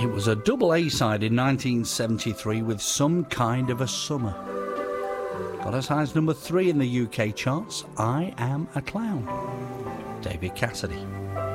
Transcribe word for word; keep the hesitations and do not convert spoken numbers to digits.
It was a double A-side in nineteen seventy-three with Some Kind of a Summer. Got as high as number three in the U K charts, I Am a Clown. David Cassidy.